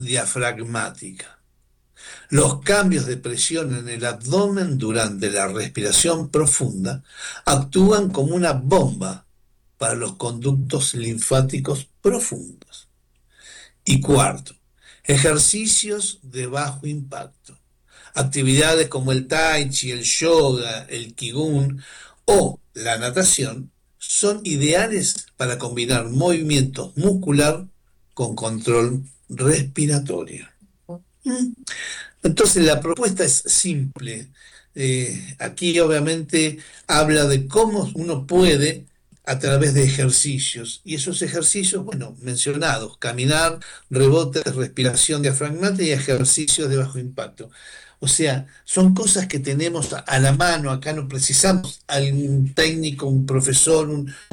diafragmática. Los cambios de presión en el abdomen durante la respiración profunda actúan como una bomba para los conductos linfáticos profundos. Y cuarto, ejercicios de bajo impacto. Actividades como el tai chi, el yoga, el qigong o la natación son ideales para combinar movimientos muscular con control respiratorio. ¿Mm? Entonces la propuesta es simple. Aquí obviamente habla de cómo uno puede a través de ejercicios. Y esos ejercicios, bueno, mencionados, caminar, rebotes, respiración diafragmática y ejercicios de bajo impacto. O sea, son cosas que tenemos a la mano, acá no precisamos algún técnico, un profesor,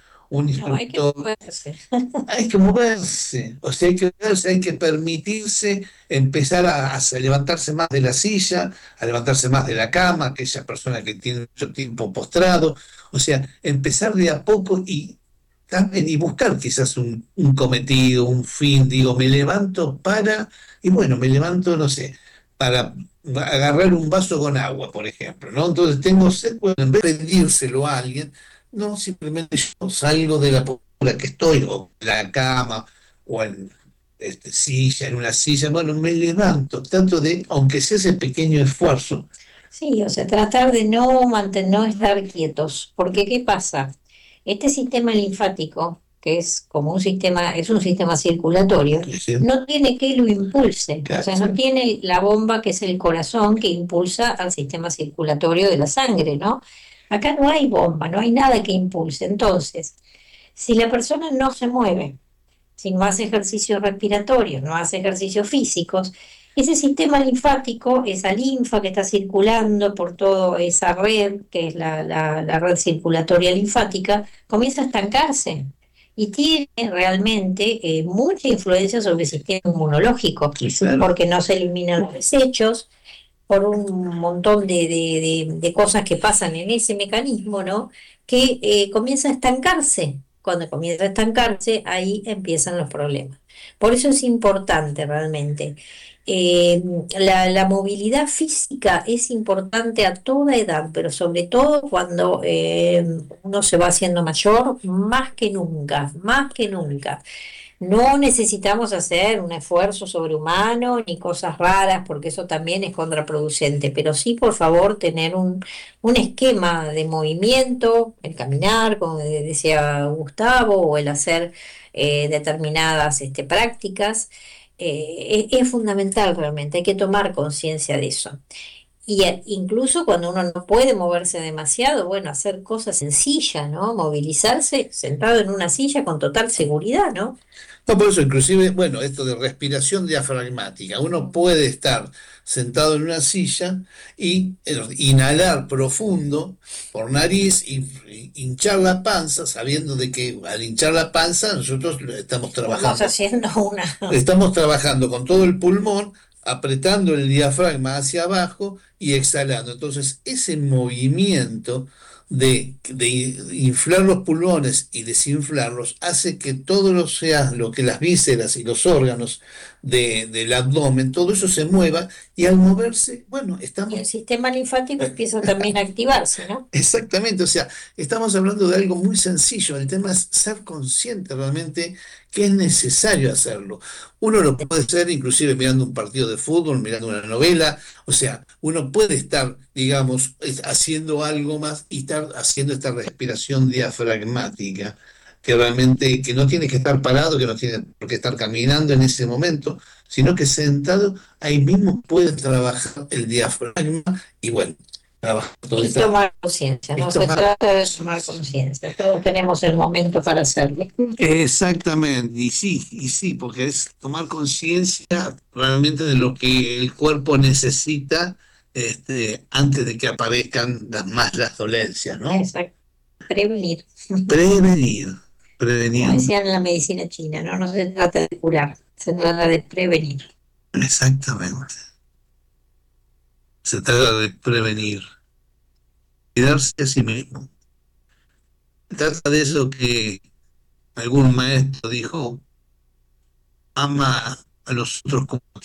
un No, hay que instructor. moverse. Hay que moverse, o sea, hay que moverse, hay que permitirse empezar a levantarse más de la silla, a levantarse más de la cama, aquella persona que tiene mucho tiempo postrado, o sea, empezar de a poco y también y buscar quizás un cometido, un fin, digo, me levanto para, y bueno, me levanto, no sé, para agarrar un vaso con agua, por ejemplo, ¿no? Entonces tengo sed, bueno, en vez de pedírselo a alguien, no, simplemente yo salgo de la postura que estoy, o en la cama, o en silla, en una silla, bueno, me levanto, tanto de, aunque sea ese pequeño esfuerzo. Sí, o sea, tratar de no estar quietos, porque ¿qué pasa? Este sistema linfático, que es como un sistema, es un sistema circulatorio, Es decir, no tiene que lo impulse, o sea, no claro, tiene la bomba que es el corazón que impulsa al sistema circulatorio de la sangre, ¿no? Acá no hay bomba, no hay nada que impulse. Entonces, si la persona no se mueve, si no hace ejercicios respiratorios, no hace ejercicios físicos, ese sistema linfático, esa linfa que está circulando por toda esa red, que es la red circulatoria linfática, comienza a estancarse y tiene realmente mucha influencia sobre el sistema inmunológico, claro. porque no se eliminan los desechos, por un montón de cosas que pasan en ese mecanismo, ¿no? Que comienza a estancarse. Cuando comienza a estancarse, ahí empiezan los problemas. Por eso es importante realmente. Eh, la movilidad física es importante a toda edad, pero sobre todo cuando uno se va haciendo mayor, más que nunca, más que nunca. No necesitamos hacer un esfuerzo sobrehumano ni cosas raras, porque eso también es contraproducente, pero sí, por favor, tener un esquema de movimiento, el caminar, como decía Gustavo, o el hacer determinadas prácticas. Es fundamental realmente, hay que tomar conciencia de eso. Y incluso cuando uno no puede moverse demasiado, bueno, hacer cosas sencillas, ¿no? Movilizarse sentado en una silla con total seguridad, ¿no? No, por eso, inclusive, bueno, esto de respiración diafragmática, uno puede estar sentado en una silla y inhalar profundo por nariz y hinchar la panza, sabiendo de que al hinchar la panza nosotros Estamos haciendo una... estamos trabajando con todo el pulmón, apretando el diafragma hacia abajo y exhalando. Entonces, ese movimiento de inflar los pulmones y desinflarlos hace que todo lo sea, lo que las vísceras y los órganos del abdomen, todo eso se mueva y al moverse, bueno, Y el estamos sistema linfático empieza también a activarse, ¿no? exactamente, o sea, estamos hablando de algo muy sencillo. El tema es ser consciente realmente que es necesario hacerlo. Uno lo puede hacer inclusive mirando un partido de fútbol, mirando una novela, o sea, uno puede estar, digamos, haciendo algo más y estar haciendo esta respiración diafragmática, que realmente, que no tiene que estar parado, que no tiene por qué estar caminando en ese momento, sino que sentado ahí mismo puede trabajar el diafragma y bueno, trabajar toda Y esta tomar conciencia, no esto se más. trata de tomar conciencia, todos tenemos el momento para hacerlo. Exactamente, y sí, porque es tomar conciencia realmente de lo que el cuerpo necesita antes de que aparezcan las dolencias, ¿no? Exacto, prevenir. Prevenir, Como prevenir, decían en la medicina china, ¿no? No se trata de curar, se trata de prevenir. exactamente. Se trata de prevenir, cuidarse a sí mismo. Se trata de eso que algún maestro dijo, ama a los otros como